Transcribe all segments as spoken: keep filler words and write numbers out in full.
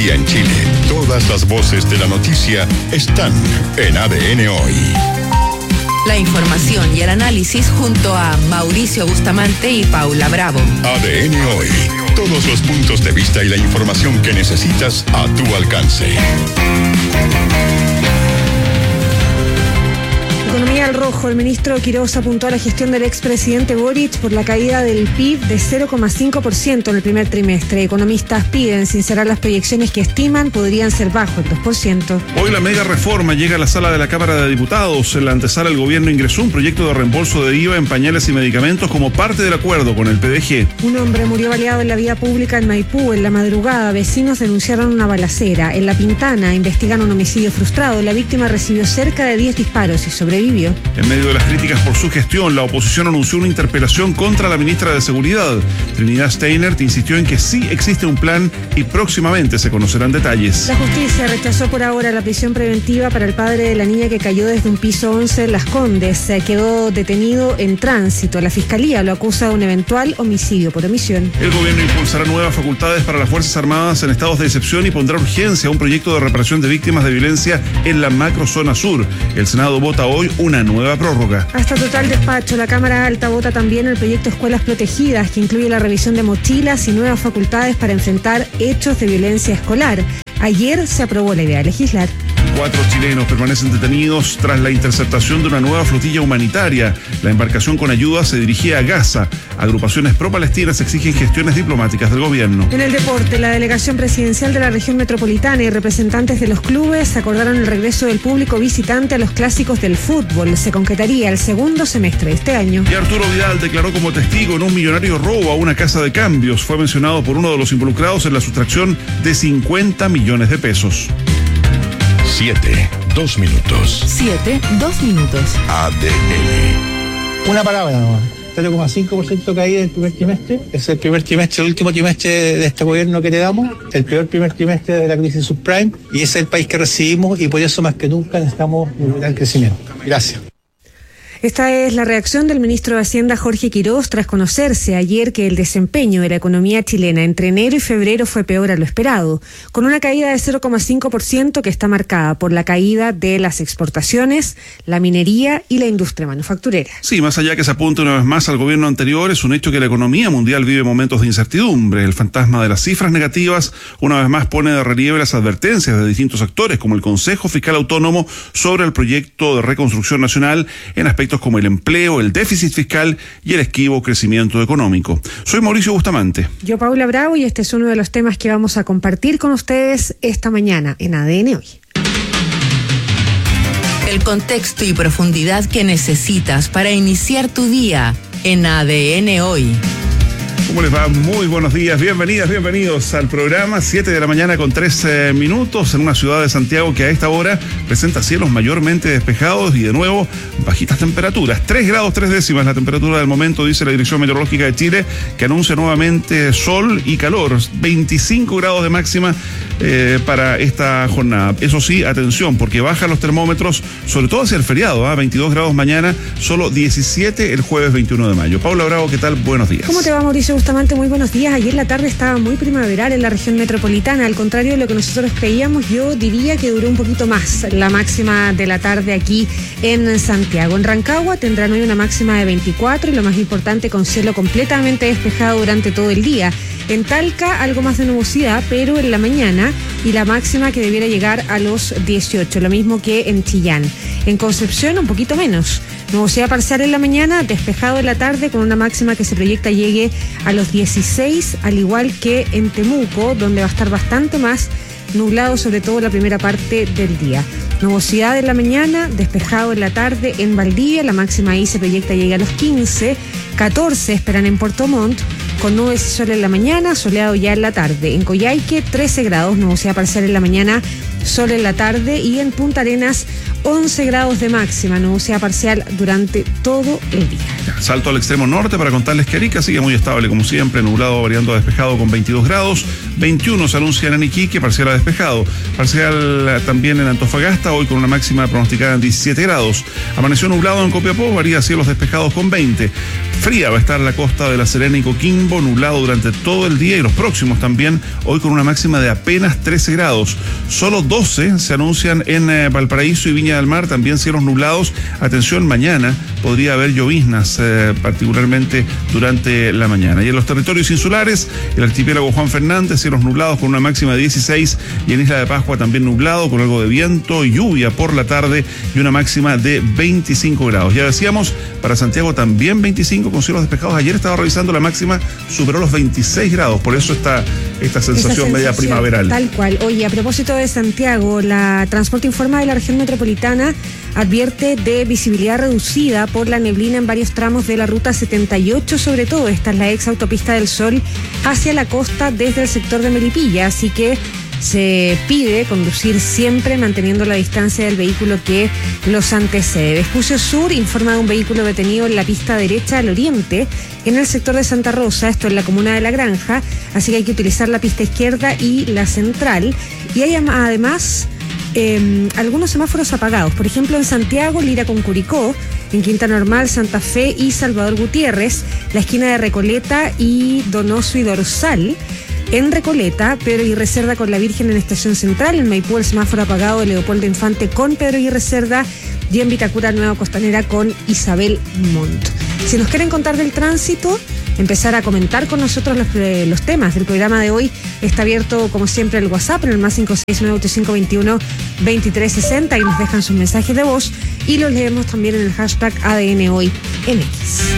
día en Chile. Todas las voces de la noticia están en A D N Hoy. La información y el análisis junto a Mauricio Bustamante y Paula Bravo. A D N Hoy. Todos los puntos de vista y la información que necesitas a tu alcance. Economía al rojo. El ministro Quirós apuntó a la gestión del expresidente Boric por la caída del P I B de cero coma cinco por ciento en el primer trimestre. Economistas piden sincerar las proyecciones que estiman podrían ser bajo el dos por ciento. Hoy la mega reforma llega a la sala de la Cámara de Diputados. En la antesala el gobierno ingresó un proyecto de reembolso de I V A en pañales y medicamentos como parte del acuerdo con el P D G. Un hombre murió baleado en la vía pública en Maipú. En la madrugada, vecinos denunciaron una balacera. En La Pintana investigan un homicidio frustrado. La víctima recibió cerca de diez disparos y sobrevivió. En medio de las críticas por su gestión, la oposición anunció una interpelación contra la ministra de Seguridad. Trinidad Steinert insistió en que sí existe un plan y próximamente se conocerán detalles. La justicia rechazó por ahora la prisión preventiva para el padre de la niña que cayó desde un piso once en Las Condes. Se quedó detenido en tránsito. La fiscalía lo acusa de un eventual homicidio por omisión. El gobierno impulsará nuevas facultades para las Fuerzas Armadas en estados de excepción y pondrá urgencia a un proyecto de reparación de víctimas de violencia en la macrozona sur. El Senado vota hoy una nueva prórroga. Hasta total despacho, la Cámara Alta vota también el proyecto Escuelas Protegidas, que incluye la revisión de mochilas y nuevas facultades para enfrentar hechos de violencia escolar. Ayer se aprobó la idea de legislar. Cuatro chilenos permanecen detenidos tras la interceptación de una nueva flotilla humanitaria. La embarcación con ayuda se dirigía a Gaza. Agrupaciones pro-palestinas exigen gestiones diplomáticas del gobierno. En el deporte, la delegación presidencial de la región metropolitana y representantes de los clubes acordaron el regreso del público visitante a los clásicos del fútbol. Se concretaría el segundo semestre de este año. Y Arturo Vidal declaró como testigo en un millonario robo a una casa de cambios. Fue mencionado por uno de los involucrados en la sustracción de cincuenta millones de pesos. Siete, dos minutos. Siete, dos minutos. A D N. Una palabra nomás. cero coma cinco por ciento caída en el primer trimestre. Es el primer trimestre, el último trimestre de este gobierno que le damos, el peor primer trimestre de la crisis subprime, y ese es el país que recibimos y por eso más que nunca necesitamos un gran crecimiento. Gracias. Esta es la reacción del ministro de Hacienda, Jorge Quirós, tras conocerse ayer que el desempeño de la economía chilena entre enero y febrero fue peor a lo esperado, con una caída de cero coma cinco por ciento que está marcada por la caída de las exportaciones, la minería y la industria manufacturera. Sí, más allá que se apunte una vez más al gobierno anterior, es un hecho que la economía mundial vive momentos de incertidumbre. El fantasma de las cifras negativas una vez más pone de relieve las advertencias de distintos actores, como el Consejo Fiscal Autónomo sobre el proyecto de reconstrucción nacional en aspectos como el empleo, el déficit fiscal y el esquivo crecimiento económico. Soy Mauricio Bustamante. Yo, Paula Bravo, y este es uno de los temas que vamos a compartir con ustedes esta mañana en A D N Hoy. El contexto y profundidad que necesitas para iniciar tu día en A D N Hoy. ¿Cómo les va? Muy buenos días, bienvenidas, bienvenidos al programa. Siete de la mañana con tres eh, minutos en una ciudad de Santiago que a esta hora presenta cielos mayormente despejados y de nuevo bajitas temperaturas. Tres grados tres décimas la temperatura del momento, dice la Dirección Meteorológica de Chile, que anuncia nuevamente sol y calor. veinticinco grados de máxima eh, para esta jornada. Eso sí, atención, porque bajan los termómetros, sobre todo hacia el feriado, ¿eh? veintidós grados mañana, solo diecisiete el jueves veintiuno de mayo. Paula Bravo, ¿qué tal? Buenos días. ¿Cómo te va, Mauricio Bustamante? Muy buenos días. Ayer la tarde estaba muy primaveral en la región metropolitana. Al contrario de lo que nosotros creíamos, yo diría que duró un poquito más la máxima de la tarde aquí en Santiago. En Rancagua tendrán hoy una máxima de veinticuatro y lo más importante, con cielo completamente despejado durante todo el día. En Talca algo más de nubosidad, pero en la mañana, y la máxima que debiera llegar a los dieciocho, lo mismo que en Chillán. En Concepción un poquito menos. Nubosidad parcial en la mañana, despejado en la tarde, con una máxima que se proyecta llegue a los dieciséis, al igual que en Temuco, donde va a estar bastante más nublado, sobre todo la primera parte del día. Nubosidad en la mañana, despejado en la tarde en Valdivia, la máxima ahí se proyecta llegue a los quince, catorce esperan en Puerto Montt, con nubes y sol en la mañana, soleado ya en la tarde. En Coyhaique, trece grados, nubosidad parcial en la mañana, sol en la tarde, y en Punta Arenas, once grados de máxima, nubosidad parcial durante todo el día. Salto al extremo norte para contarles que Arica sigue muy estable como siempre, nublado variando a despejado con veintidós grados, veintiuno se anuncia en Iquique, parcial a despejado, parcial también en Antofagasta, hoy con una máxima pronosticada en diecisiete grados, amaneció nublado en Copiapó, varía cielos despejados con veinte, fría va a estar la costa de La Serena y Coquimbo, nublado durante todo el día y los próximos también, hoy con una máxima de apenas trece grados, solo doce se anuncian en eh, Valparaíso y Viña del Mar, también cielos nublados, atención, mañana podría haber lloviznas, eh, particularmente durante la mañana. Y en los territorios insulares, el archipiélago Juan Fernández, cielos nublados con una máxima de dieciséis, y en Isla de Pascua también nublado, con algo de viento y lluvia por la tarde, y una máxima de veinticinco grados. Ya decíamos, para Santiago también veinticinco, con cielos despejados. Ayer estaba revisando, la máxima superó los veintiséis grados, por eso está esta sensación, sensación media primaveral. Tal cual. Oye, a propósito de Santiago, la Transporte Informa de la región metropolitana advierte de visibilidad reducida por la neblina en varios tramos de la ruta setenta y ocho, sobre todo esta es la ex autopista del Sol hacia la costa desde el sector de Melipilla, así que se pide conducir siempre manteniendo la distancia del vehículo que los antecede. Vespucio Sur informa de un vehículo detenido en la pista derecha al oriente en el sector de Santa Rosa, esto en la comuna de La Granja, así que hay que utilizar la pista izquierda y la central. Y hay además eh, algunos semáforos apagados, por ejemplo en Santiago, Lira con Curicó, en Quinta Normal, Santa Fe y Salvador Gutiérrez, la esquina de Recoleta y Donoso y Dorsal. En Recoleta, Pedro y Reserda con la Virgen en Estación Central, en Maipú el semáforo apagado de Leopoldo Infante con Pedro y Reserda, y en Vitacura Nueva Costanera con Isabel Montt. Si nos quieren contar del tránsito, empezar a comentar con nosotros los, eh, los temas del programa de hoy, está abierto como siempre el WhatsApp en el más cinco seis nueve ocho cinco dos uno dos tres seis cero y nos dejan sus mensajes de voz y los leemos también en el hashtag A D N Hoy en X.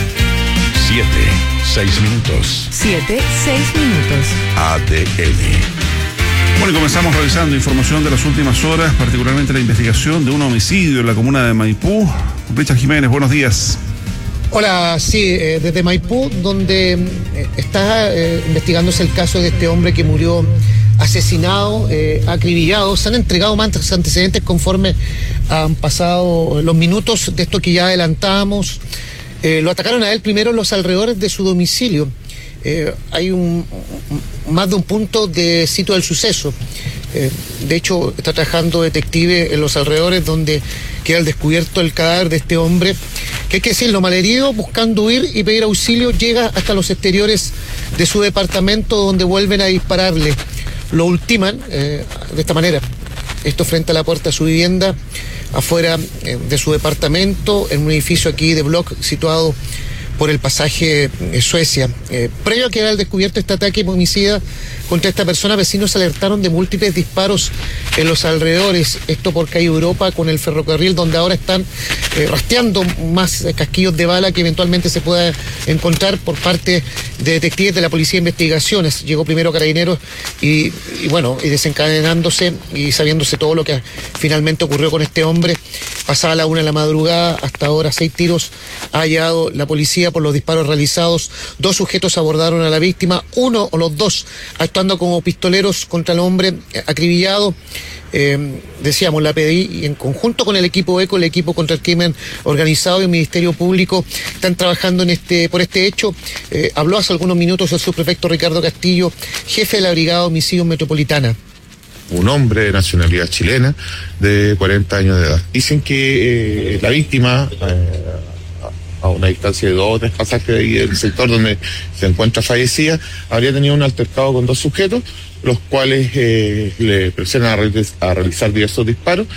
Siete, seis minutos. Siete, seis minutos. A D N. Bueno, y comenzamos revisando información de las últimas horas, particularmente la investigación de un homicidio en la comuna de Maipú. Richard Jiménez, buenos días. Hola, sí, eh, desde Maipú, donde eh, está eh, investigándose el caso de este hombre que murió asesinado, eh, acribillado. Se han entregado más antecedentes conforme han pasado los minutos de esto que ya adelantábamos. Eh, lo atacaron a él primero en los alrededores de su domicilio. Eh, hay un, más de un punto de sitio del suceso. Eh, de hecho, está trabajando detective en los alrededores donde queda al descubierto el cadáver de este hombre, que hay que decirlo, malherido, buscando huir y pedir auxilio, llega hasta los exteriores de su departamento donde vuelven a dispararle. Lo ultiman eh, de esta manera. Esto frente a la puerta de su vivienda, afuera eh, de su departamento, en un edificio aquí de block situado por el pasaje eh, Suecia. Eh, previo a que era el descubierto este ataque homicida contra esta persona, vecinos alertaron de múltiples disparos en los alrededores, esto por calle Europa con el ferrocarril, donde ahora están eh, rastreando más eh, casquillos de bala que eventualmente se pueda encontrar por parte de detectives de la Policía de Investigaciones. Llegó primero Carabineros y, y bueno, y desencadenándose y sabiéndose todo lo que finalmente ocurrió con este hombre. Pasada la una de la madrugada, hasta ahora seis tiros ha hallado la policía por los disparos realizados. Dos sujetos abordaron a la víctima, uno o los dos actuando como pistoleros contra el hombre acribillado. Eh, decíamos, la P D I y en conjunto con el equipo ECO, el equipo contra el crimen organizado y el Ministerio Público están trabajando en este por este hecho. Eh, habló hace algunos minutos el subprefecto Ricardo Castillo, jefe de la Brigada de Homicidios Metropolitana. Un hombre de nacionalidad chilena de cuarenta años de edad. Dicen que eh, la víctima, eh, a una distancia de dos o tres pasajes de ahí del sector donde se encuentra fallecida, habría tenido un altercado con dos sujetos, los cuales eh, le presionan a, re- a realizar diversos disparos.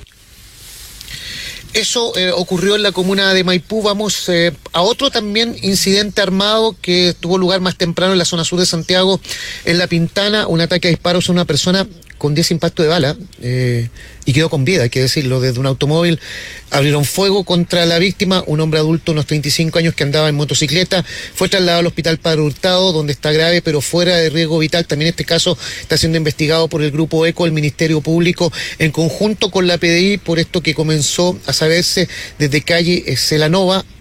Eso eh, ocurrió en la comuna de Maipú. Vamos eh, a otro también incidente armado que tuvo lugar más temprano en la zona sur de Santiago, en La Pintana, un ataque a disparos a una persona con diez impactos de bala eh, y quedó con vida, hay que decirlo. Desde un automóvil abrieron fuego contra la víctima, un hombre adulto, unos treinta y cinco años, que andaba en motocicleta. Fue trasladado al hospital Padre Hurtado, donde está grave pero fuera de riesgo vital. También este caso está siendo investigado por el Grupo ECO, el Ministerio Público, en conjunto con la P D I, por esto que comenzó a saberse desde calle Celanova,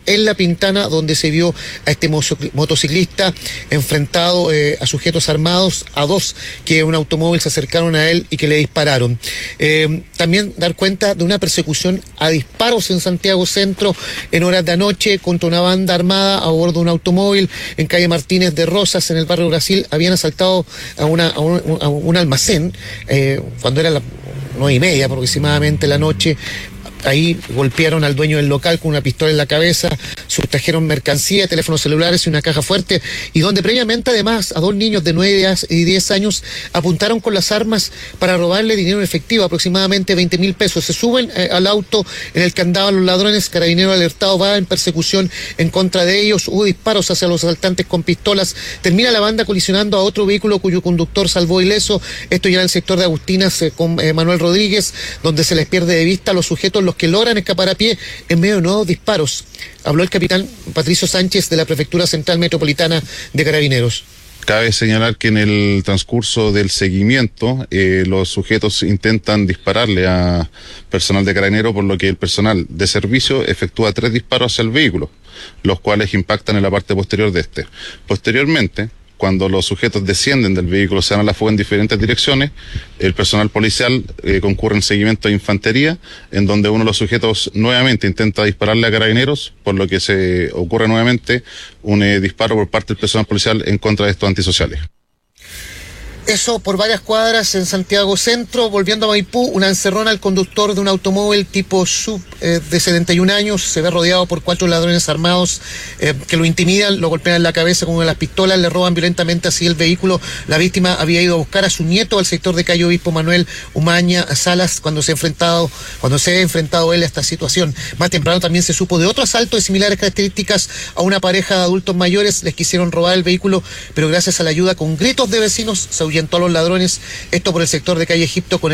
en La Pintana, donde se vio a este motociclista enfrentado eh, a sujetos armados, a dos que en un automóvil se acercaron a él y que le dispararon. Eh, también dar cuenta de una persecución a disparos en Santiago Centro en horas de anoche contra una banda armada a bordo de un automóvil en calle Martínez de Rosas, en el barrio Brasil. Habían asaltado a, una, a, un, a un almacén eh, cuando era las nueve y media aproximadamente la noche. Ahí golpearon al dueño del local con una pistola en la cabeza, sustrajeron mercancía, teléfonos celulares y una caja fuerte, y donde previamente además a dos niños de nueve y diez años apuntaron con las armas para robarle dinero en efectivo, aproximadamente veinte mil pesos. Se suben eh, al auto en el que andaban los ladrones. Carabineros alertado va en persecución en contra de ellos. Hubo disparos hacia los asaltantes con pistolas. Termina la banda colisionando a otro vehículo cuyo conductor salvó ileso. Esto ya en el sector de Agustinas eh, con eh, Manuel Rodríguez, donde se les pierde de vista a los sujetos, los que logran escapar a pie en medio de nuevos disparos. Habló el capitán Patricio Sánchez de la Prefectura Central Metropolitana de Carabineros. Cabe señalar que en el transcurso del seguimiento eh, los sujetos intentan dispararle a personal de Carabineros, por lo que el personal de servicio efectúa tres disparos hacia el vehículo, los cuales impactan en la parte posterior de este. Posteriormente, cuando los sujetos descienden del vehículo, se dan a la fuga en diferentes direcciones, el personal policial eh, concurre en seguimiento de infantería, en donde uno de los sujetos nuevamente intenta dispararle a Carabineros, por lo que se ocurre nuevamente un eh, disparo por parte del personal policial en contra de estos antisociales. Eso por varias cuadras en Santiago Centro. Volviendo a Maipú, una encerrona al conductor de un automóvil tipo sub eh, de setenta y un años. Se ve rodeado por cuatro ladrones armados eh, que lo intimidan, lo golpean en la cabeza con una de las pistolas, le roban violentamente así el vehículo. La víctima había ido a buscar a su nieto al sector de calle Obispo Manuel Umaña Salas cuando se ha enfrentado, cuando se ha enfrentado él a esta situación. Más temprano también se supo de otro asalto de similares características a una pareja de adultos mayores. Les quisieron robar el vehículo, pero gracias a la ayuda con gritos de vecinos se ahuyentó a los ladrones. Esto por el sector de calle Egipto con